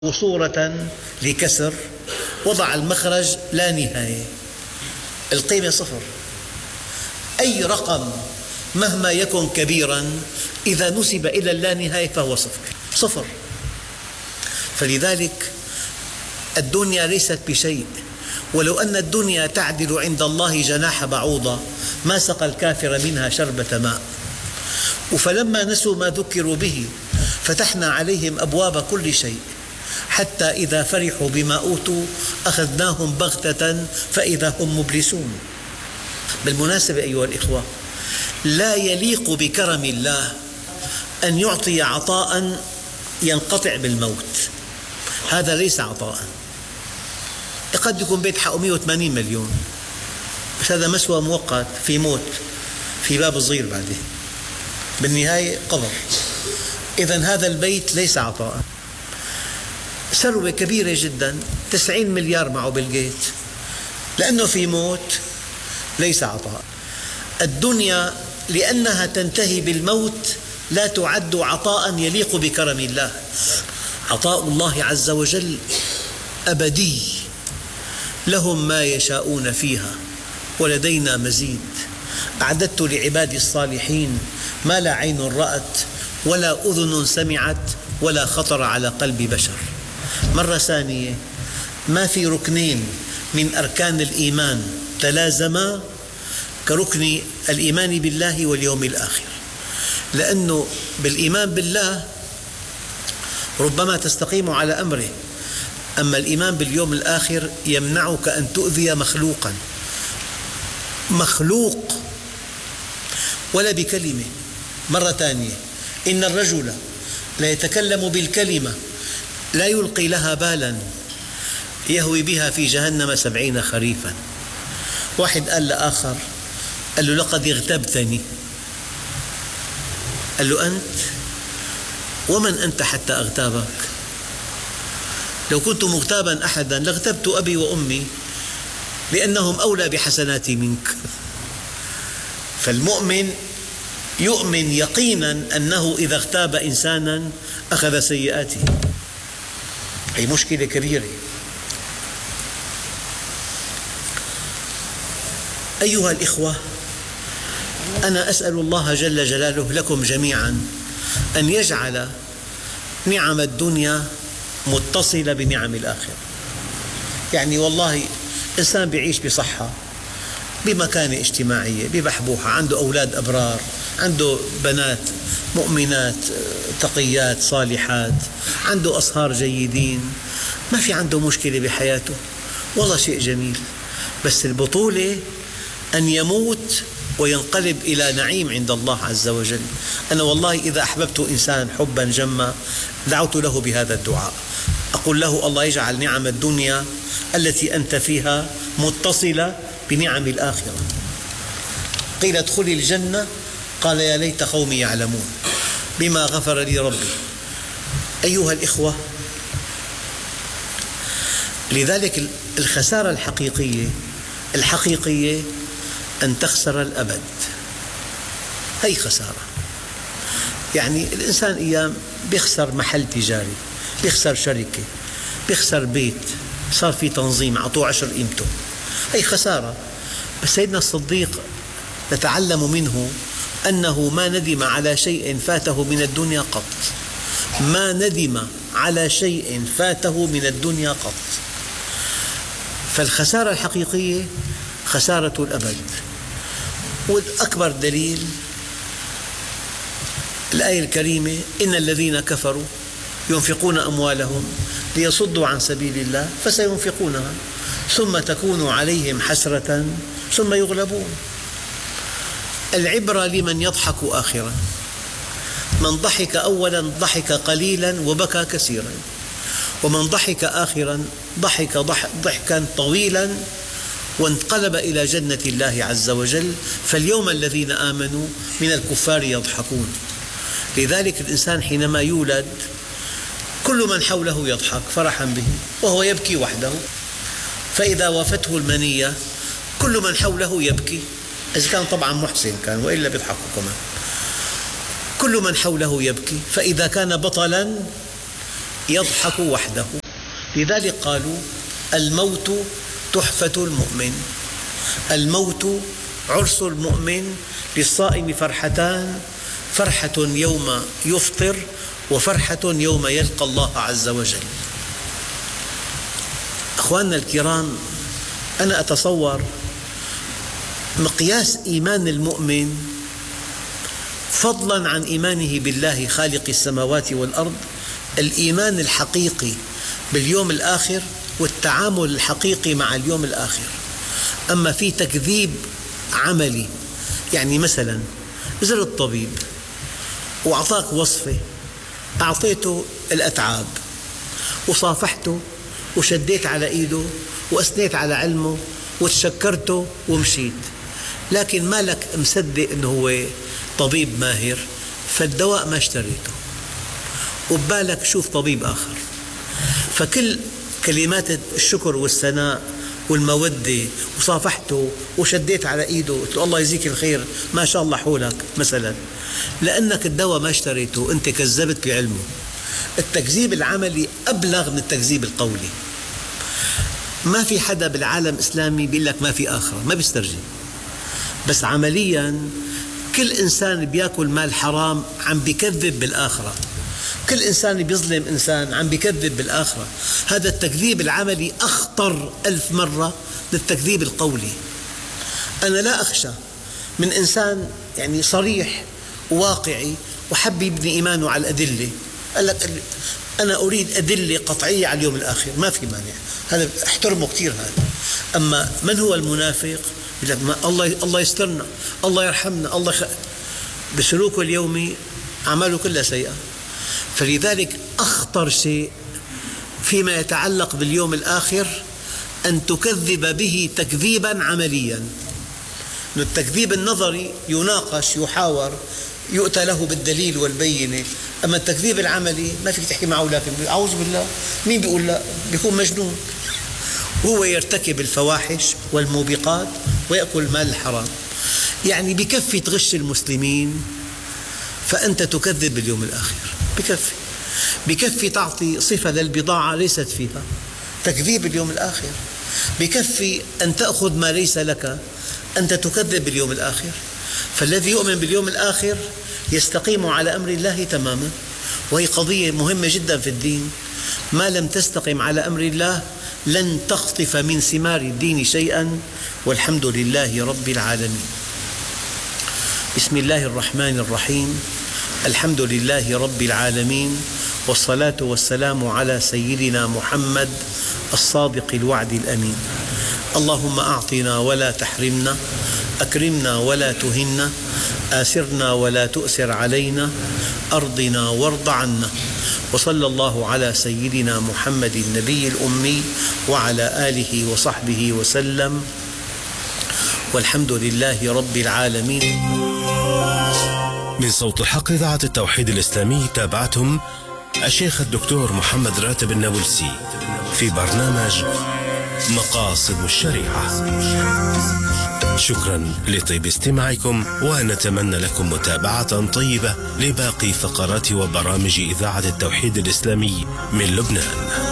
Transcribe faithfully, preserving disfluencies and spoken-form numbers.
صورة لكسر وضع المخرج لا نهاية، القيمة صفر. أي رقم مهما يكن كبيرا إذا نسب إلى اللانهاية فهو صفر صفر. فلذلك الدنيا ليست بشيء، ولو أن الدنيا تعدل عند الله جناح بعوضة ما سقى الكافر منها شربة ماء. فلما نسوا ما ذكروا به فتحنا عليهم أبواب كل شيء حتى إذا فرحوا بما أوتوا أخذناهم بغتة فإذا هم مبلسون. بالمناسبة أيها الإخوة، لا يليق بكرم الله أن يعطي عطاء ينقطع بالموت، هذا ليس عطاء. قد يكون بيت حقه مئة وثمانين مليون بس هذا مسوى مؤقت، في موت، في باب صغير بعدين، بالنهاية قبر. إذن هذا البيت ليس عطاء. ثروة كبيرة جدا، تسعين مليار معه بيل جيت، لأنه في موت ليس عطاء. الدنيا لأنها تنتهي بالموت لا تعد عطاء يليق بكرم الله. عطاء الله عز وجل أبدي، لهم ما يشاءون فيها ولدينا مزيد. أعددت لعبادي الصالحين ما لا عين رأت ولا أذن سمعت ولا خطر على قلب بشر. مرة ثانية، ما في ركنين من أركان الإيمان تلازما كركن الإيمان بالله واليوم الآخر، لأنه بالإيمان بالله ربما تستقيم على أمره، أما الإيمان باليوم الآخر يمنعك أن تؤذي مخلوقا مخلوق ولا بكلمة. مرة ثانية، إن الرجل لا يتكلم بالكلمة لا يلقي لها بالا يهوي بها في جهنم سبعين خريفا. واحد قال لآخر، قال له لقد اغتبتني. قال له أنت؟ ومن أنت حتى أغتابك؟ لو كنت مغتابا أحدا لاغتبت أبي وأمي لأنهم أولى بحسناتي منك. فالمؤمن يؤمن يقينا أنه إذا اغتاب إنسانا أخذ سيئاته. هي مشكلة كبيرة. أيها الإخوة، أنا أسأل الله جل جلاله لكم جميعا أن يجعل نعم الدنيا متصلة بنعم الآخرة. يعني والله إنسان بيعيش بصحة، بمكانة اجتماعية، ببحبوحة، عنده أولاد أبرار، عنده بنات مؤمنات تقيات صالحات، عنده أصهار جيدين، ما في عنده مشكلة بحياته، والله شيء جميل. بس البطولة أن يموت وينقلب إلى نعيم عند الله عز وجل. أنا والله إذا أحببت إنسان حبا جما دعوت له بهذا الدعاء، أقول له الله يجعل نعم الدنيا التي أنت فيها متصلة بنعم الآخرة. قيل ادخل الجنة، قال يا ليت قومي يعلمون بما غفر لي ربي. أيها الإخوة، لذلك الخسارة الحقيقية الحقيقية أن تخسر الأبد. هي خسارة. يعني الإنسان أيام بيخسر محل تجاري، بيخسر شركة، بيخسر بيت صار في تنظيم عطوه عشر قيمته، هي خسارة. بس سيدنا الصديق نتعلم منه أنه ما ندم على شيء فاته من الدنيا قط، ما ندم على شيء فاته من الدنيا قط. فالخسارة الحقيقية خسارة الأبد. والأكبر دليل الآية الكريمة إن الذين كفروا ينفقون أموالهم ليصدوا عن سبيل الله فسينفقونها ثم تكون عليهم حسرة ثم يغلبون. العبرة لمن يضحك آخرا. من ضحك أولا ضحك قليلا وبكى كثيرا، ومن ضحك آخرا ضحك ضحكا طويلا وانقلب إلى جنة الله عز وجل. فاليوم الذين آمنوا من الكفار يضحكون. لذلك الإنسان حينما يولد كل من حوله يضحك فرحا به وهو يبكي وحده، فإذا وافته المنية كل من حوله يبكي، إذا كان طبعا محسن كان، وإلا بيضحكوا كمان. كل من حوله يبكي، فإذا كان بطلا يضحك وحده. لذلك قالوا الموت تحفة المؤمن، الموت عرس المؤمن، للصائم فرحتان، فرحة يوم يفطر وفرحة يوم يلقى الله عز وجل. أخواننا الكرام، أنا أتصور مقياس إيمان المؤمن فضلاً عن إيمانه بالله خالق السماوات والأرض الإيمان الحقيقي باليوم الآخر والتعامل الحقيقي مع اليوم الآخر. أما في تكذيب عملي، يعني مثلاً زرت الطبيب وأعطاك وصفة، أعطيته الأتعاب وصافحته وشديت على إيده وأثنيت على علمه وتشكرته ومشيت، لكن مالك مصدق أنه هو طبيب ماهر، فالدواء ما اشتريته وببالك شوف طبيب آخر. فكل كلمات الشكر والثناء والمودة وصافحته وشديت على إيده قلت له الله يجزيك الخير ما شاء الله حولك مثلا، لأنك الدواء ما اشتريته أنت كذبت بعلمه. التكذيب العملي أبلغ من التكذيب القولي. ما في حدا بالعالم الإسلامي بيقول لك ما في آخرة، ما بيسترجي، بس عملياً كل إنسان بيأكل مال حرام عم بيكذب بالآخرة، كل إنسان بيظلم إنسان عم بيكذب بالآخرة. هذا التكذيب العملي أخطر ألف مرة من التكذيب القولي. أنا لا أخشى من إنسان يعني صريح وواقعي وحب يبني إيمانه على الأدلة، قال لك أنا أريد أدلة قطعية على اليوم الآخر، ما في مانع، هذا احترمه كثير هذا. أما من هو المنافق؟ يقول لك الله الله يسترنا، الله يرحمنا، الله خ... بسلوكه اليومي أعماله كلها سيئة. فلذلك أخطر شيء فيما يتعلق باليوم الآخر أن تكذب به تكذيبا عمليا. التكذيب النظري يناقش يحاور يؤتى له بالدليل والبينة، أما التكذيب العملي ما فيك تحكي معه، لكن أعوذ بالله مين بيقول لا؟ بيكون مجنون. هو يرتكب الفواحش والموبقات ويأكل مال الحرام، يعني بكفي تغش المسلمين فأنت تكذب باليوم الآخر، بكفي بكفي تعطي صفة للبضاعة ليست فيها، تكذيب باليوم الآخر. بكفي أن تأخذ ما ليس لك، أنت تكذب باليوم الآخر. فالذي يؤمن باليوم الآخر يستقيم على أمر الله تماما، وهي قضية مهمة جدا في الدين. ما لم تستقم على أمر الله لن تخطف من ثمار الدين شيئا، والحمد لله رب العالمين. بسم الله الرحمن الرحيم، الحمد لله رب العالمين، والصلاة والسلام على سيدنا محمد الصادق الوعد الأمين. اللهم أعطنا ولا تحرمنا، أكرمنا ولا تهنا، آثرنا ولا تؤثر علينا، أرضنا وارض عنا. وصلى الله على سيدنا محمد النبي الأمي وعلى آله وصحبه وسلم، والحمد لله رب العالمين. من صوت الحق إذاعة التوحيد الإسلامي تابعتم الشيخ الدكتور محمد راتب النابلسي في برنامج مقاصد الشريعة. شكرا لطيب استماعكم، ونتمنى لكم متابعة طيبة لباقي فقرات وبرامج إذاعة التوحيد الإسلامي من لبنان.